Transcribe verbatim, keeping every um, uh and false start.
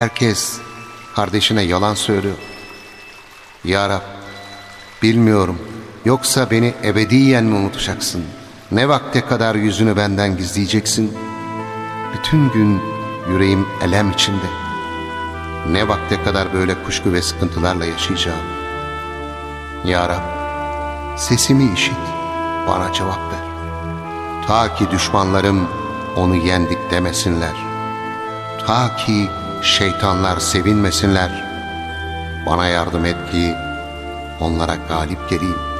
Herkes kardeşine yalan söylüyor. Ya Rab, bilmiyorum, yoksa beni ebediyen mi unutacaksın? Ne vakte kadar yüzünü benden gizleyeceksin? Bütün gün yüreğim elem içinde. Ne vakte kadar böyle kuşku ve sıkıntılarla yaşayacağım? Ya Rab, sesimi işit, bana cevap ver. Ta ki düşmanlarım onu yendik demesinler. Ta ki şeytanlar sevinmesinler. Bana yardım et ki onlara galip geleyim.